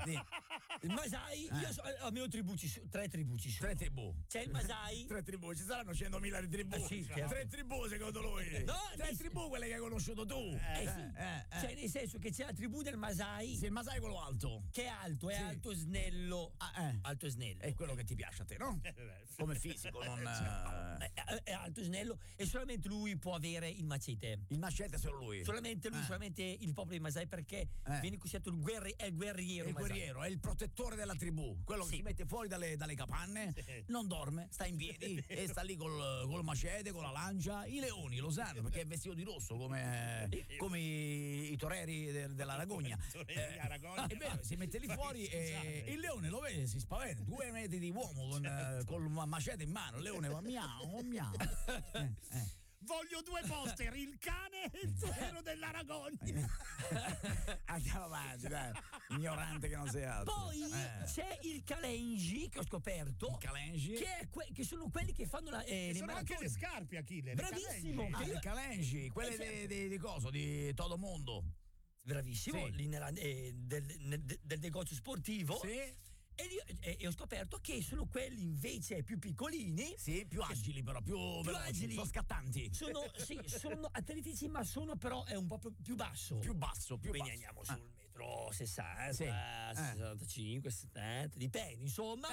Il Masai, io so, almeno tre tribù ci sono. 3 tribù. C'è il Masai. 3 tribù, ci saranno 100.000 di tribù. Sì, certo. 3 tribù secondo lui. No, 3 tribù quelle che hai conosciuto tu. Sì. Cioè, nel senso che c'è la tribù del Masai. Sì, il Masai è quello alto. Che è alto, è alto e snello. Alto e snello. È quello che ti piace a te, no? Come fisico, non. È alto e snello e solamente lui può avere il macete. Il macete è solo lui. Solamente lui, solamente il popolo di Masai, perché viene considerato è il guerriero. Il guerriero, è il protettore della tribù, quello che si mette fuori dalle capanne, non dorme, sta in piedi e sta lì col macete, con la lancia. I leoni lo sanno perché è vestito di rosso come i toreri della Ragogna. È vero, si mette lì fuori e il leone lo vede, si spaventa. 2 metri di uomo col macete in mano, il leone va miau, miau. Voglio 2 poster, il cane e il torero dell'Aragogna. Andiamo avanti, dai. Ignorante che non sei altro. Poi c'è il Kalenji che ho scoperto. Il Kalenji? Che sono quelli che fanno le sono maratone. anche le scarpe, Achille. Bravissimo. Le Kalenji, quelle di coso, di todo mondo. Bravissimo, Sì. lì del negozio sportivo. Sì. E ho scoperto che sono quelli invece più piccolini. Sì, più agili però, più agili. sono scattanti. Sono atletici, ma però è un po' più basso. Più basso. Quindi andiamo sul metro 60, Sì. 65, 70, dipende, insomma.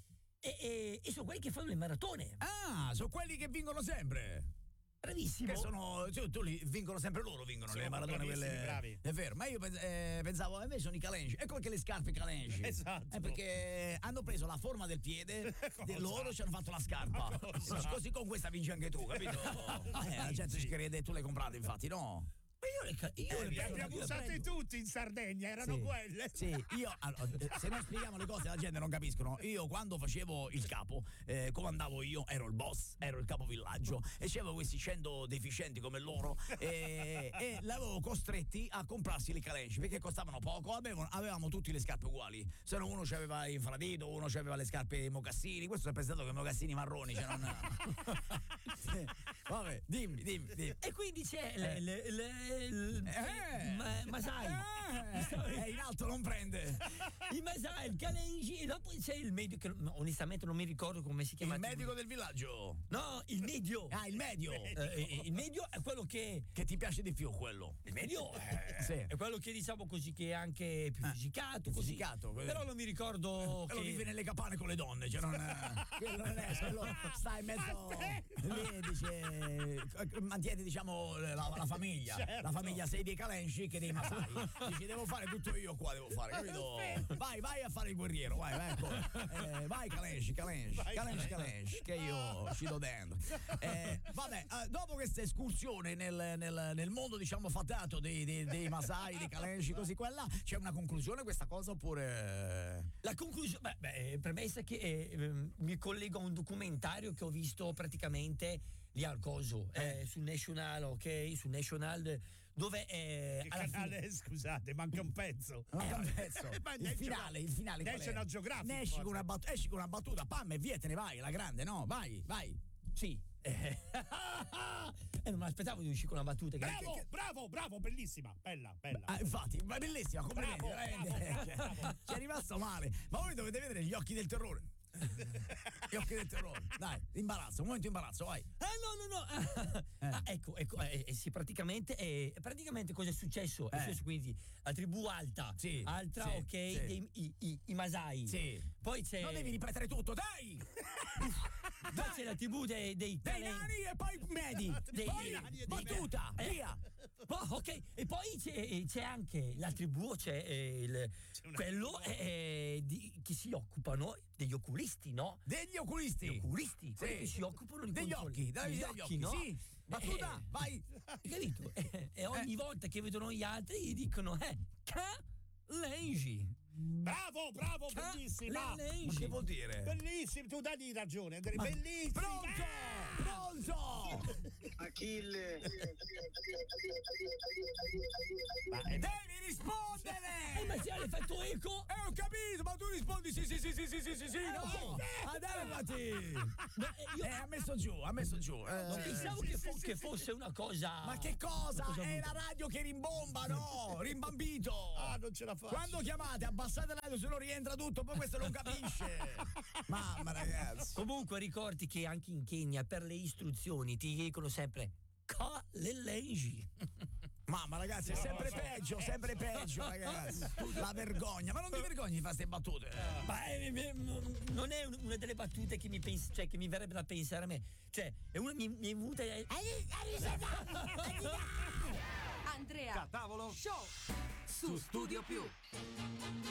E sono quelli che fanno le maratone. Sono quelli che vincono sempre. Bravissimo. Che tu li vincono sempre loro, le maratone quelle. Bravi. È vero, ma io pensavo invece sono i Kalenji. Ecco perché le scarpe Kalenji. Esatto. Perché hanno preso la forma del piede di loro e ci hanno fatto la scarpa. Così con questa vinci anche tu, capito? La gente ci crede e tu le hai comprate, infatti, no? Le abbiamo usate tutti in Sardegna, erano quelle. Sì, se non spieghiamo le cose la gente non capiscono. Io quando facevo il capo, comandavo io, ero il boss, ero il capovillaggio e c'avevo questi 100 deficienti come loro e l'avevo costretti a comprarsi le Kalenji perché costavano poco, avevamo tutti le scarpe uguali. Se no uno c'aveva infradito, uno c'aveva le scarpe mocassini, questo è pensato che mocassini marroni, cioè non. Vabbè, dimmi. E quindi c'è Masai. In alto non prende. Il Masai, il Kalenji e dopo c'è il medio che onestamente non mi ricordo come si chiama. Il medico del villaggio. No, il medio. Il medio. Il medio è quello che ti piace di più, quello. Il medio è quello che diciamo così che è anche più fisicato, così. Però non mi ricordo quello che vive nelle capanne con le donne, cioè quello non è, quello sta in mezzo lì, dice mantiene diciamo la famiglia. Certo. La famiglia sei dei Kalenji che dei Masai. Dici devo fare tutto io qua, capito? Vai a fare il guerriero, vai Kalenji, che io ci do dentro. Vabbè, dopo questa escursione nel mondo diciamo fatato dei Masai, dei Kalenji, così qua e là, c'è una conclusione questa cosa oppure? La conclusione, premessa che mi collego a un documentario che ho visto praticamente lì al coso, sul National, ok? Sul National, dove che canale, scusate, manca un pezzo. Il finale National Geographic. Esci con una battuta, pam e via, te ne vai, la grande, no? Vai. Sì. Non mi aspettavo di uscire con una battuta. Bravo, bellissima, bella. Infatti, ma bellissima, complimenti. Bravo. Ci è rimasto male. Ma voi dovete vedere gli occhi del terrore. Gli occhi del terrore. Dai, imbarazzo, un momento imbarazzo, vai. No. Ecco, sì, praticamente cosa è successo? È successo quindi la tribù alta, ok, sì. I Masai. Sì. Poi c'è. Non devi ripetere tutto, dai! Poi c'è la tribù dei nani e poi medi. Poi battuta, via. Ok, e poi c'è anche la tribù, quello che si occupano degli oculisti, no? Degli oculisti? Gli oculisti, quelli che si occupano degli occhi, degli occhi, no? Sì. Battuta, vai. Capito? E ogni volta che vedono gli altri gli dicono Kalenji. Bravo, bellissima. Ma che vuol dire? Bellissimo, tu dagli ragione, bellissimo. Pronto! Achille. Devi rispondere! Ma se hai fatto eco? ho capito, ma tu rispondi sì, no! Adevati! Ha messo giù. Non pensavo che fosse una cosa. Ma che cosa? Una cosa È brutta. la radio che rimbomba, no? Rimbambito! Ah, non ce la faccio. Quando chiamate, abbassate la radio, se no rientra tutto, poi questo non capisce. Mamma ragazzi. Comunque ricordi che anche in Kenya per le istruzioni ti dicono sempre Kaleleji. Mamma ragazzi, è sempre peggio, ragazzi. La vergogna, ma non ti vergogni di fare queste battute? Ma non è una delle battute che mi cioè che mi verrebbe da pensare a me. Cioè, è una mi è venuta. Andrea Tavolo Show su Studio Più.